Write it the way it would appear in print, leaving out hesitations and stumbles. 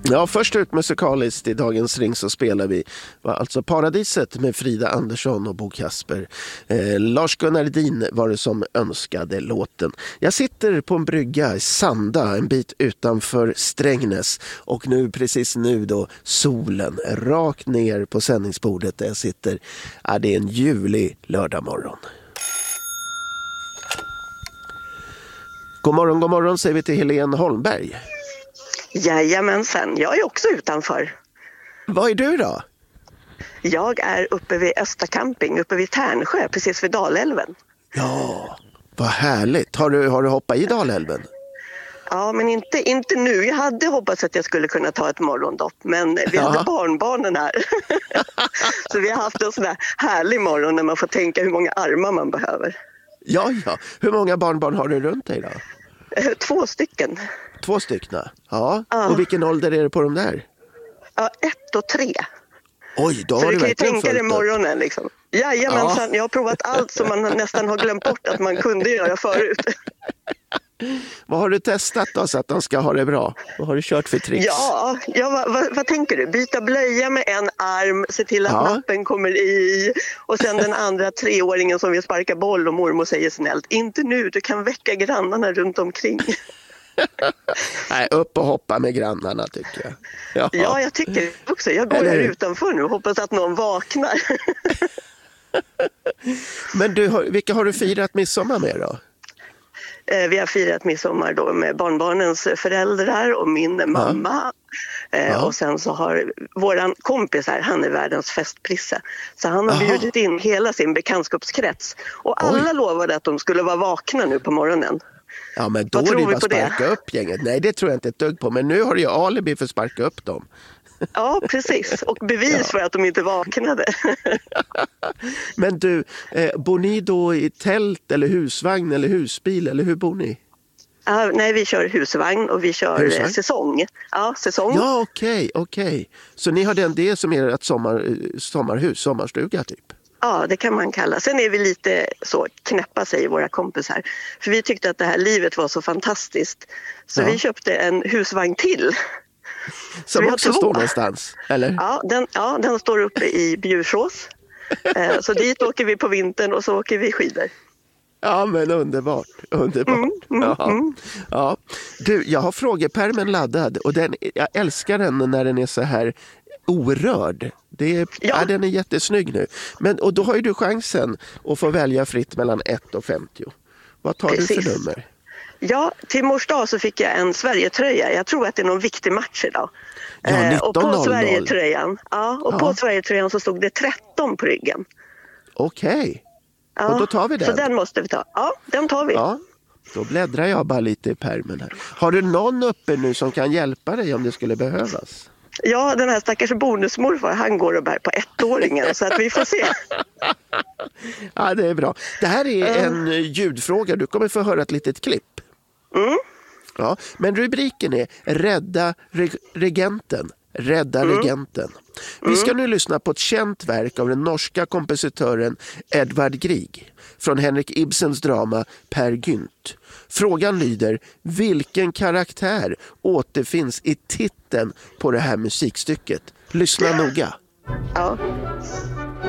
Ja, först ut musikaliskt i dagens ring så spelar vi alltså Paradiset med Frida Andersson och Bo Kasper. Lars-Gunnar Edin var det som önskade låten. Jag sitter på en brygga i Sanda, en bit utanför Strängnäs, och nu precis nu då solen rakt ner på sändningsbordet där jag sitter. Ja, det är en julig lördagmorgon. God morgon säger vi till Helene Holmberg. Jajamensan, jag är också utanför. Vad är du då? Jag är uppe vid Östacamping, uppe vid Tärnsjö, precis vid Dalälven. Ja, vad härligt. Har du hoppat i Dalälven? Ja, men inte nu. Jag hade hoppats att jag skulle kunna ta ett morgondopp, men vi hade barnbarnen här. Så vi har haft en sån här härlig morgon när man får tänka hur många armar man behöver. Ja. Hur många barnbarn har du runt dig då? 2 stycken. 2 stycken? Ja. Och vilken ålder är det på de där? Ja, 1 och 3. Oj, då så har du verkligen Så du kan ju tänka dig upp. morgonen liksom. Jajamensan, jag har provat allt som man nästan har glömt bort att man kunde göra förut. Vad har du testat då så att de ska ha det bra? Vad har du kört för tricks? Ja, vad tänker du? Byta blöja med en arm, se till att nappen kommer i, och sen den andra 3-åringen som vill sparka boll och mormor säger snällt, inte nu, du kan väcka grannarna runt omkring. Nej, upp och hoppa med grannarna tycker jag. Ja, jag tycker också. Jag går här utanför nu och hoppas att någon vaknar. Men vilka har du firat midsommar med då? Vi har firat midsommar då med barnbarnens föräldrar och min mamma. Och sen så har våran kompis här, han är världens festprisse. Så han har bjudit in hela sin bekantskapskrets. Och alla lovade att de skulle vara vakna nu på morgonen. Ja, men då är det bara sparka upp gänget. Nej, det tror jag inte ett dugg på. Men nu har du ju alibi för att sparka upp dem. Ja, precis. Och bevis för att de inte vaknade. Men du, bor ni då i tält eller husvagn eller husbil? Eller hur bor ni? Nej, vi kör husvagn och vi kör säsong. Ja, säsong. Ja, okej. Så ni har det som är ett sommarhus, sommarstuga typ? Ja, det kan man kalla. Sen är vi lite så knäppa, säger våra kompisar. För vi tyckte att det här livet var så fantastiskt. Så vi köpte en husvagn till. Som också står någonstans, eller? Ja, den står uppe i Bjursås. Så dit åker vi på vintern och så åker vi skidor. Ja, men underbart. Ja. Du, jag har frågepärmen laddad och jag älskar den när den är så här orörd. Den är jättesnygg nu. Och då har ju du chansen att få välja fritt mellan 1 och 50. Vad tar du för nummer? Ja, till mors dag så fick jag en Sverigetröja. Jag tror att det är någon viktig match idag. Ja, och på Sverigetröjan, på Sverigetröjan så stod det 13 på ryggen. Okej. Ja, och då tar vi den. Så den måste vi ta. Ja, den tar vi. Ja, då bläddrar jag bara lite i pärmen här. Har du någon uppe nu som kan hjälpa dig om det skulle behövas? Ja, den här stackars bonusmorfar, han går och bär på 1-åringen så att vi får se. Ja, det är bra. Det här är en ljudfråga. Du kommer få höra ett litet klipp. Ja, men rubriken är Rädda regenten. Rädda regenten. Vi ska nu lyssna på ett känt verk av den norska kompositören Edvard Grieg från Henrik Ibsens drama Per Gynt. Frågan lyder, vilken karaktär återfinns i titeln på det här musikstycket? Lyssna noga. Ja.